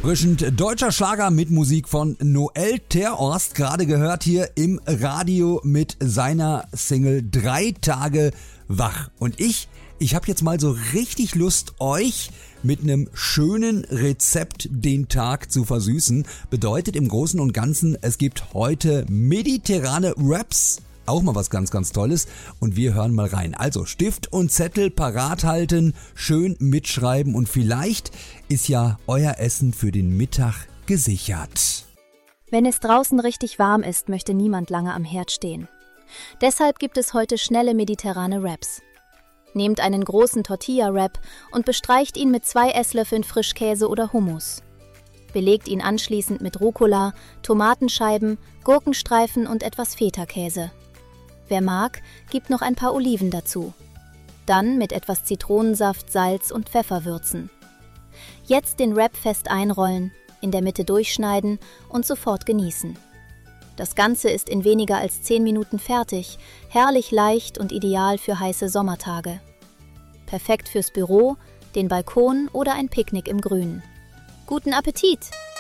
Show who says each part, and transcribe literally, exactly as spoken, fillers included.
Speaker 1: Frischend deutscher Schlager mit Musik von Noel Terhorst, gerade gehört hier im Radio mit seiner Single Drei Tage wach. Und ich, ich habe jetzt mal so richtig Lust, euch mit einem schönen Rezept den Tag zu versüßen. Bedeutet im Großen und Ganzen, es gibt heute mediterrane Wraps. Auch mal was ganz, ganz Tolles. Und wir hören mal rein. Also Stift und Zettel parat halten, schön mitschreiben und vielleicht ist ja euer Essen für den Mittag gesichert.
Speaker 2: Wenn es draußen richtig warm ist, möchte niemand lange am Herd stehen. Deshalb gibt es heute schnelle mediterrane Wraps. Nehmt einen großen Tortilla-Wrap und bestreicht ihn mit zwei Esslöffeln Frischkäse oder Hummus. Belegt ihn anschließend mit Rucola, Tomatenscheiben, Gurkenstreifen und etwas Feta-Käse. Wer mag, gibt noch ein paar Oliven dazu. Dann mit etwas Zitronensaft, Salz und Pfeffer würzen. Jetzt den Wrap fest einrollen, in der Mitte durchschneiden und sofort genießen. Das Ganze ist in weniger als zehn Minuten fertig, herrlich leicht und ideal für heiße Sommertage. Perfekt fürs Büro, den Balkon oder ein Picknick im Grünen. Guten Appetit!